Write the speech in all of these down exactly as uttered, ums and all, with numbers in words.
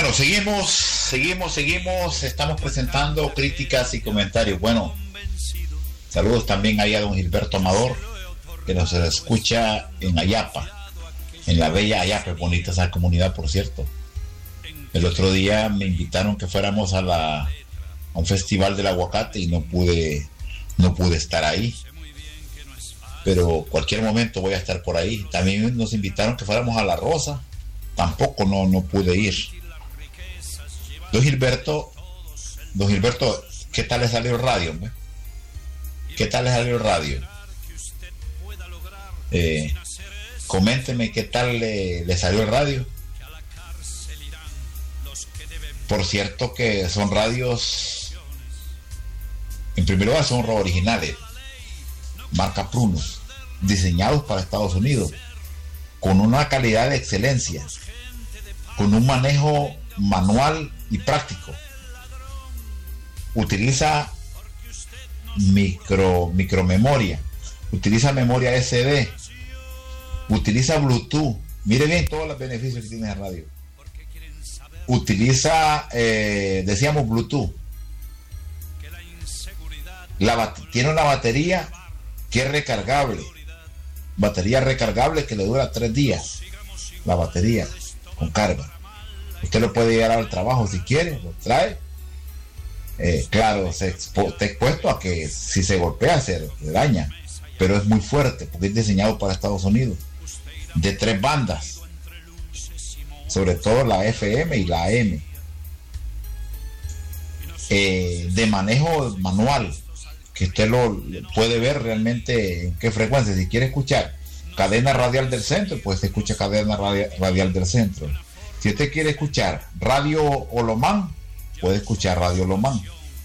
Bueno, seguimos, seguimos, seguimos. Estamos presentando críticas y comentarios. Bueno, saludos también ahí a don Gilberto Amador, que nos escucha en Ayapa, en la bella Ayapa. Es bonita esa comunidad, por cierto. El otro día me invitaron que fuéramos a la a un festival del aguacate y no pude, no pude estar ahí. Pero cualquier momento voy a estar por ahí. También nos invitaron que fuéramos a La Rosa. Tampoco no, no pude ir. Don Gilberto, don Gilberto, ¿qué tal le salió el radio? ¿Me? ¿Qué tal le salió el radio? Eh, coménteme qué tal le, le salió el radio. Por cierto que son radios, en primer lugar son originales, marca Prunus, diseñados para Estados Unidos, con una calidad de excelencia, con un manejo manual y práctico. Utiliza micro micromemoria, utiliza memoria ese de, utiliza Bluetooth. Mire bien todos los beneficios que tiene el radio. Utiliza, eh, decíamos Bluetooth. La tiene una batería que es recargable, batería recargable que le dura tres días. La batería con carga. Usted lo puede llevar al trabajo si quiere, lo trae. Eh, claro, se expo, está expuesto a que si se golpea se, se daña, pero es muy fuerte porque es diseñado para Estados Unidos, de tres bandas, sobre todo la F M y la A M, eh, de manejo manual, que usted lo puede ver realmente en qué frecuencia. Si quiere escuchar cadena radial del centro, pues se escucha cadena radial, radial del centro. Si usted quiere escuchar Radio Olomán, puede escuchar Radio Olomán.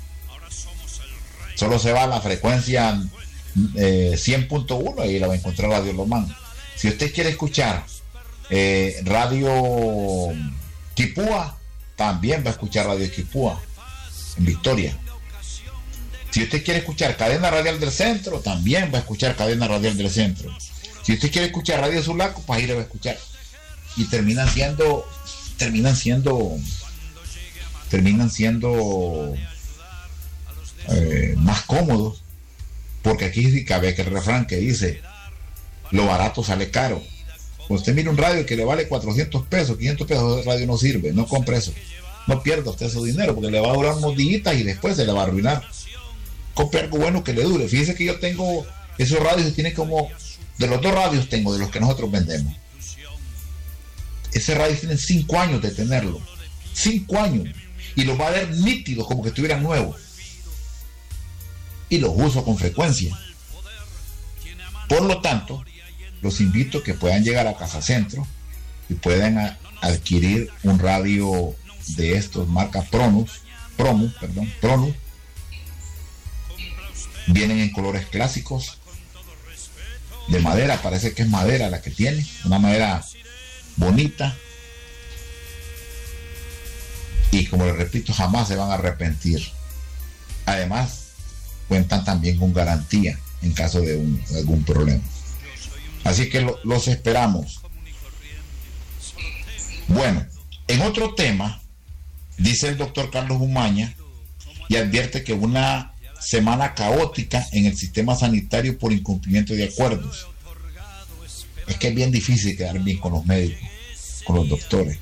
Solo se va a la frecuencia eh, cien punto uno y la va a encontrar Radio Olomán. Si usted quiere escuchar eh, Radio Quipúa, también va a escuchar Radio Quipúa en Victoria. Si usted quiere escuchar cadena radial del centro, también va a escuchar cadena radial del centro. Si usted quiere escuchar Radio Sulaco, pues ahí le va a escuchar. Y terminan siendo terminan siendo terminan siendo eh, más cómodos, porque aquí sí cabe que el refrán que dice lo barato sale caro. Usted mira un radio que le vale cuatrocientos pesos, quinientos pesos de radio no sirve, no compre eso, no pierda usted su dinero, porque le va a durar unos días y después se le va a arruinar. Compre algo bueno que le dure. Fíjese que yo tengo esos radios, tiene como, de los dos radios tengo, de los que nosotros vendemos, ese radio tiene cinco años de tenerlo, cinco años, y los va a ver nítidos como que estuvieran nuevos, y los uso con frecuencia. Por lo tanto, los invito a que puedan llegar a Casa Centro y puedan a, adquirir un radio de estos marca Pronus, Promus, perdón, Pronus. Vienen en colores clásicos, de madera, parece que es madera la que tiene, una madera bonita, y como les repito, jamás se van a arrepentir. Además, cuentan también con garantía en caso de, un, de algún problema. Así que lo, los esperamos. Bueno, en otro tema, dice el doctor Carlos Umaña y advierte que una semana caótica en el sistema sanitario por incumplimiento de acuerdos. Es que es bien difícil quedar bien con los médicos, con los doctores,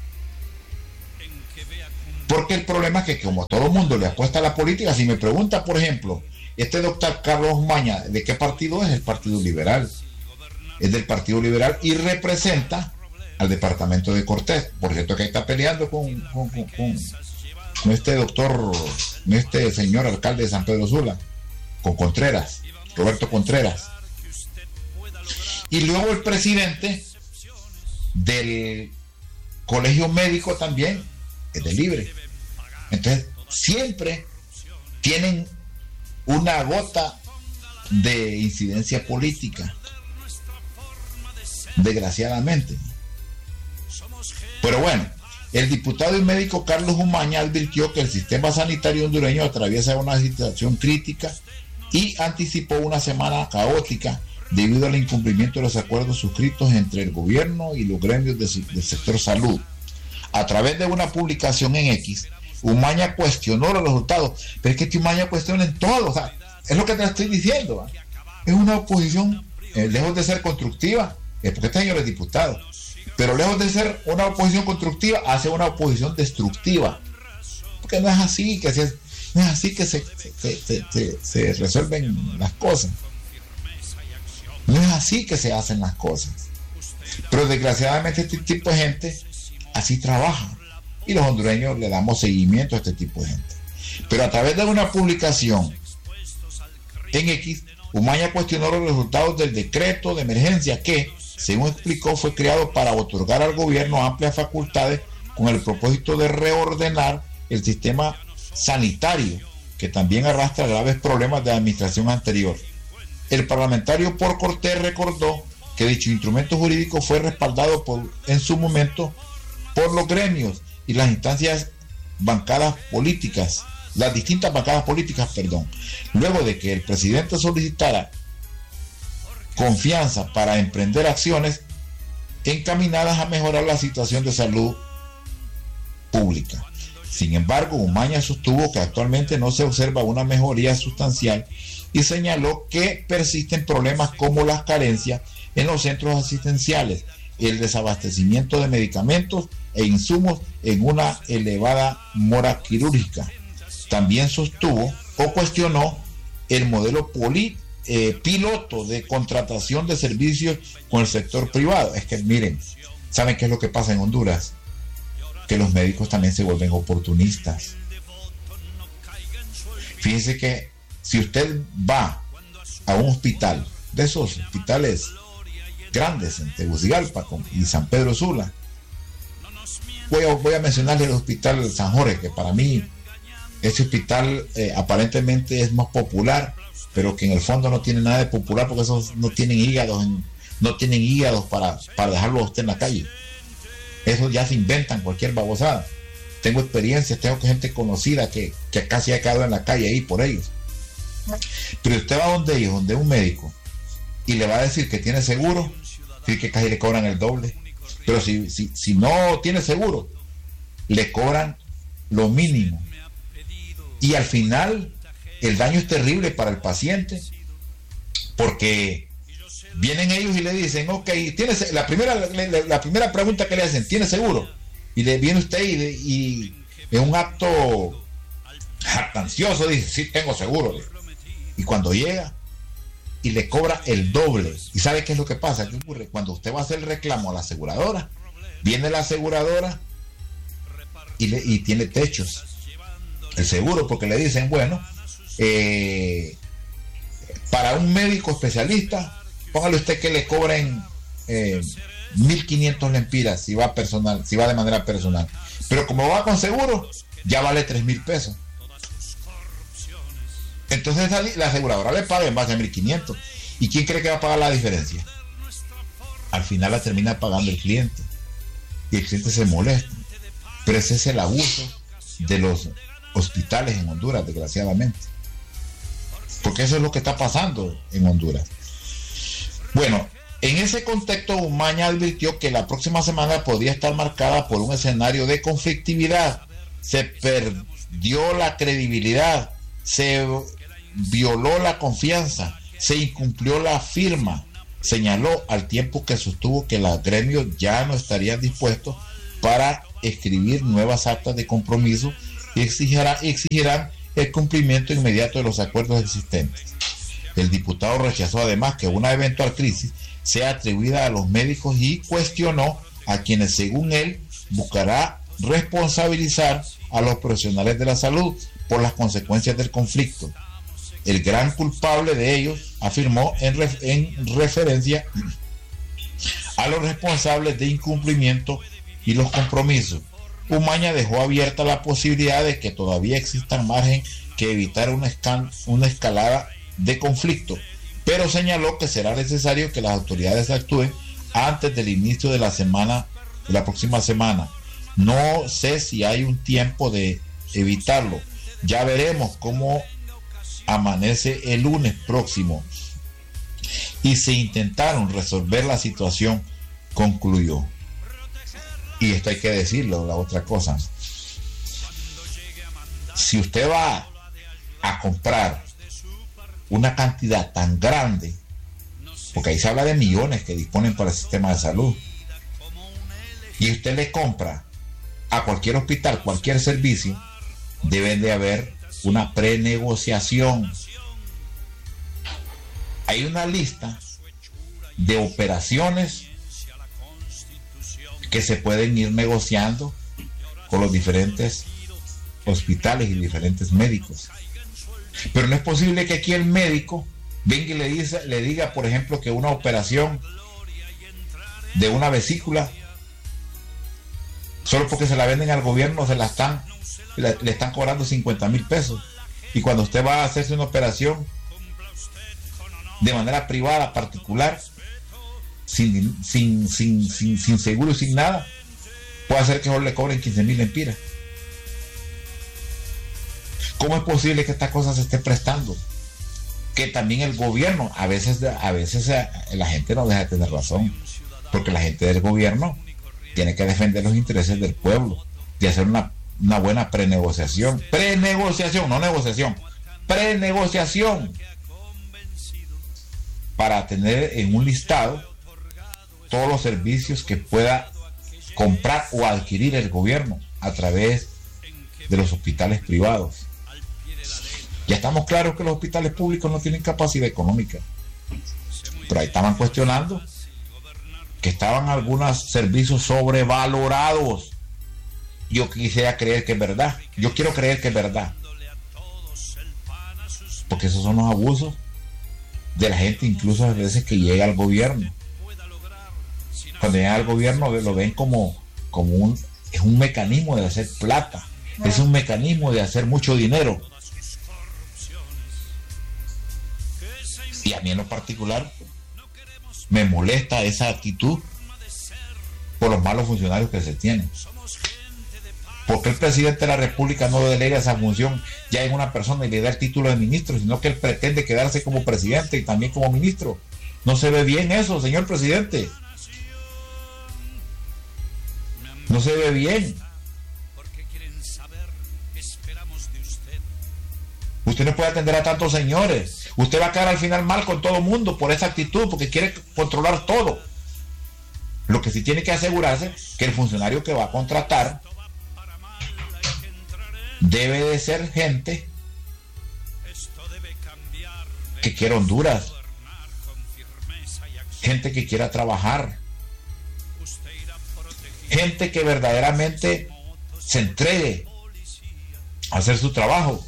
porque el problema es que como todo el mundo le apuesta a la política. Si me pregunta, por ejemplo, este doctor Carlos Umaña, ¿de qué partido es? El Partido Liberal. Es del Partido Liberal y representa al departamento de Cortés. Por cierto, que está peleando con, con, con, con, con este doctor, este señor alcalde de San Pedro Sula, con Contreras, Roberto Contreras. Y luego el presidente del colegio médico también es de Libre. Entonces siempre tienen una gota de incidencia política, desgraciadamente. Pero bueno, el diputado y médico Carlos Umaña advirtió que el sistema sanitario hondureño atraviesa una situación crítica y anticipó una semana caótica debido al incumplimiento de los acuerdos suscritos entre el gobierno y los gremios de, del sector salud. A través de una publicación en X, Umaña cuestionó los resultados, pero es que Umaña cuestiona en todo, o sea, es lo que te estoy diciendo, ¿eh? Es una oposición, eh, lejos de ser constructiva, eh, porque este señor es diputado, pero lejos de ser una oposición constructiva, hace una oposición destructiva, porque no es así que se, no es así que se, se, se, se, se resuelven las cosas, no es así que se hacen las cosas, pero desgraciadamente este tipo de gente así trabaja, y los hondureños le damos seguimiento a este tipo de gente. Pero a través de una publicación en X, Umaña cuestionó los resultados del decreto de emergencia que, según explicó, fue creado para otorgar al gobierno amplias facultades con el propósito de reordenar el sistema sanitario, que también arrastra graves problemas de administración anterior. El parlamentario por Cortés recordó que dicho instrumento jurídico fue respaldado por, en su momento por los gremios y las instancias bancadas políticas, las distintas bancadas políticas, perdón, luego de que el presidente solicitara confianza para emprender acciones encaminadas a mejorar la situación de salud pública. Sin embargo, Umaña sostuvo que actualmente no se observa una mejoría sustancial y señaló que persisten problemas como las carencias en los centros asistenciales, el desabastecimiento de medicamentos e insumos en una elevada mora quirúrgica. También sostuvo o cuestionó el modelo poli, eh, piloto de contratación de servicios con el sector privado. Es que miren, ¿saben qué es lo que pasa en Honduras? Que los médicos también se vuelven oportunistas. Fíjense que si usted va a un hospital, de esos hospitales grandes en Tegucigalpa y San Pedro Sula, voy a, voy a mencionarle el hospital San Jorge, que para mí ese hospital eh, aparentemente es más popular, pero que en el fondo no tiene nada de popular, porque esos no tienen hígados en, no tienen hígados para, para dejarlo a usted en la calle. Esos ya se inventan cualquier babosada. Tengo experiencias, tengo gente conocida que, que casi ha quedado en la calle ahí por ellos. Pero usted va donde ellos, donde un médico, y le va a decir que tiene seguro, sí, que casi le cobran el doble. Pero si, si, si no tiene seguro, le cobran lo mínimo. Y al final, el daño es terrible para el paciente, porque vienen ellos y le dicen, ok, ¿tiene, la, primera, la, la primera pregunta que le hacen, ¿tiene seguro? Y le viene usted y, y en un acto jactancioso dice, sí, tengo seguro. Y cuando llega y le cobra el doble, ¿y sabe qué es lo que pasa? ¿Qué ocurre? Cuando usted va a hacer el reclamo a la aseguradora, viene la aseguradora y, le, y tiene techos el seguro, porque le dicen, bueno, eh, para un médico especialista, póngale usted que le cobren eh, mil quinientos lempiras si va personal, si va de manera personal, pero como va con seguro, ya vale tres mil pesos. Entonces la aseguradora le paga en base a mil quinientos. ¿Y quién cree que va a pagar la diferencia? Al final la termina pagando el cliente, y el cliente se molesta. Pero ese es el abuso de los hospitales en Honduras, desgraciadamente, porque eso es lo que está pasando en Honduras. Bueno, en ese contexto, Umaña advirtió que la próxima semana podría estar marcada por un escenario de conflictividad. Se perdió la credibilidad, se violó la confianza, se incumplió la firma. Señaló al tiempo que sostuvo que los gremios ya no estarían dispuestos para escribir nuevas actas de compromiso y exigirá, exigirán el cumplimiento inmediato de los acuerdos existentes. El diputado rechazó además que una eventual crisis sea atribuida a los médicos y cuestionó a quienes, según él, buscará responsabilizar a los profesionales de la salud por las consecuencias del conflicto. El gran culpable de ellos, afirmó en, ref, en referencia a los responsables de incumplimiento y los compromisos. Umaña dejó abierta la posibilidad de que todavía existan margen que evitar una, escal, una escalada de conflicto, pero señaló que será necesario que las autoridades actúen antes del inicio de la semana, de la próxima semana. No sé si hay un tiempo de evitarlo. Ya veremos cómo amanece el lunes próximo. Y se intentaron resolver la situación, concluyó. Y esto hay que decirlo, la otra cosa. Si usted va a comprar una cantidad tan grande, porque ahí se habla de millones que disponen para el sistema de salud, y usted le compra a cualquier hospital, cualquier servicio, deben de haber una prenegociación. Hay una lista de operaciones que se pueden ir negociando con los diferentes hospitales y diferentes médicos. Pero no es posible que aquí el médico venga y le, dice, le diga, por ejemplo, que una operación de una vesícula, solo porque se la venden al gobierno, se la están, le, le están cobrando cincuenta mil pesos. Y cuando usted va a hacerse una operación de manera privada, particular, sin, sin, sin, sin, sin seguro y sin nada, puede hacer que solo le cobren quince mil lempiras. ¿Cómo es posible que esta cosa se esté prestando? Que también el gobierno, a veces, a veces la gente no deja de tener razón, porque la gente del gobierno tiene que defender los intereses del pueblo, de hacer una, una buena prenegociación, prenegociación, no negociación, prenegociación, para tener en un listado todos los servicios que pueda comprar o adquirir el gobierno a través de los hospitales privados. Ya estamos claros que los hospitales públicos no tienen capacidad económica, pero ahí estaban cuestionando que estaban algunos servicios sobrevalorados. Yo quisiera creer que es verdad, yo quiero creer que es verdad, porque esos son los abusos de la gente, incluso a veces que llega al gobierno. Cuando llega al gobierno lo ven como, como un, es un mecanismo de hacer plata, es un mecanismo de hacer mucho dinero. Y a mí en lo particular me molesta esa actitud por los malos funcionarios que se tienen. Porque el presidente de la República no delega esa función ya en una persona y le da el título de ministro, sino que él pretende quedarse como presidente y también como ministro? No se ve bien eso, señor presidente. No se ve bien. Usted no puede atender a tantos señores. Usted va a quedar al final mal con todo el mundo por esa actitud, porque quiere controlar todo. Lo que sí tiene que asegurarse que el funcionario que va a contratar debe de ser gente que quiera Honduras, gente que quiera trabajar, gente que verdaderamente se entregue a hacer su trabajo.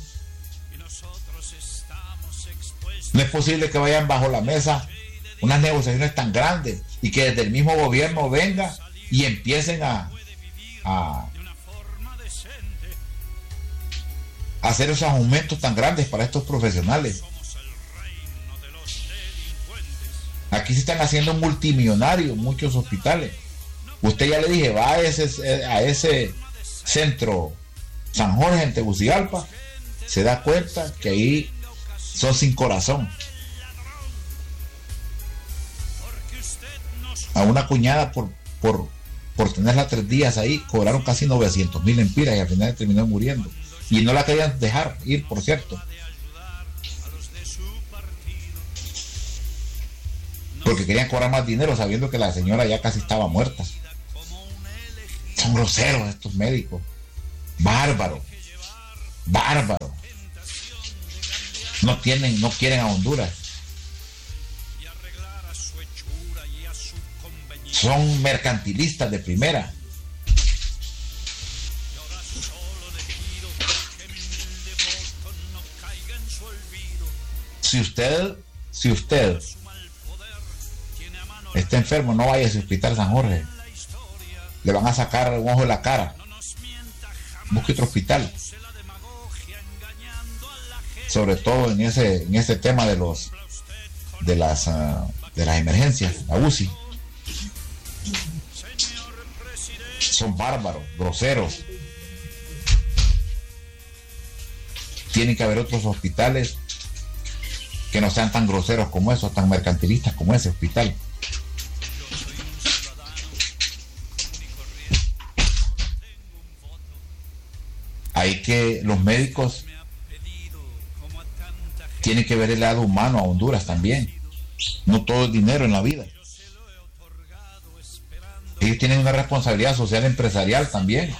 No es posible que vayan bajo la mesa unas negociaciones tan grandes y que desde el mismo gobierno venga y empiecen a, a, a hacer esos aumentos tan grandes para estos profesionales. Aquí se están haciendo multimillonarios muchos hospitales. Usted ya le dije, va a ese, a ese centro San Jorge en Tegucigalpa, se da cuenta que ahí son sin corazón. A una cuñada por, por, por tenerla tres días ahí cobraron casi novecientos mil lempiras y al final terminó muriendo. Y no la querían dejar ir, por cierto, porque querían cobrar más dinero sabiendo que la señora ya casi estaba muerta. Son groseros estos médicos. Bárbaro. Bárbaro. No tienen, no quieren a Honduras. Son mercantilistas de primera. Si usted, si usted está enfermo, no vaya a ese hospital San Jorge. Le van a sacar un ojo de la cara. Busque otro hospital. Sobre todo en ese, en ese tema de los de las uh, de las emergencias, la U C I. Son bárbaros, groseros. Tienen que haber otros hospitales que no sean tan groseros como esos, tan mercantilistas como ese hospital. hay que los médicos tienen que ver el lado humano a Honduras también. No todo es dinero en la vida. Ellos tienen una responsabilidad social empresarial también.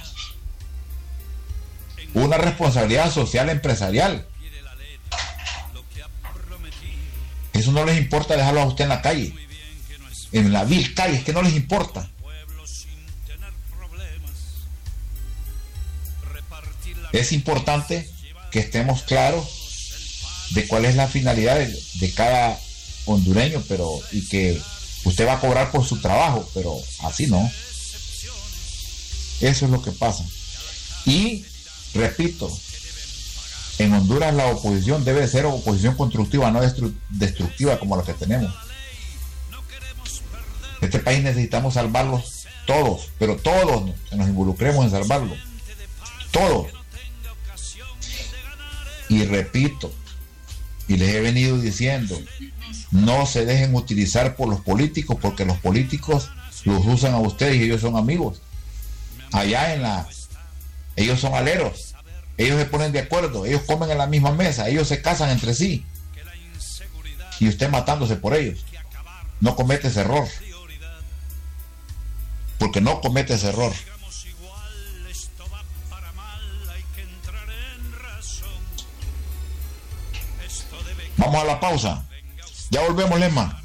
Una responsabilidad social empresarial. Eso no les importa dejarlo a usted en la calle, en la vil calle, es que no les importa. Es importante que estemos claros de cuál es la finalidad de, de cada hondureño, pero y que usted va a cobrar por su trabajo, pero así no. Eso es lo que pasa. Y repito, en Honduras la oposición debe ser oposición constructiva, no destru- destructiva como la que tenemos. Este país necesitamos salvarlos todos, pero todos nos involucremos en salvarlo. Todos. Y repito, y les he venido diciendo, no se dejen utilizar por los políticos, porque los políticos los usan a ustedes y ellos son amigos. Allá en la... Ellos son aleros. Ellos se ponen de acuerdo, ellos comen en la misma mesa, ellos se casan entre sí. Y usted matándose por ellos. No comete ese error. Porque no comete ese error. Vamos a la pausa. Ya volvemos, Lema.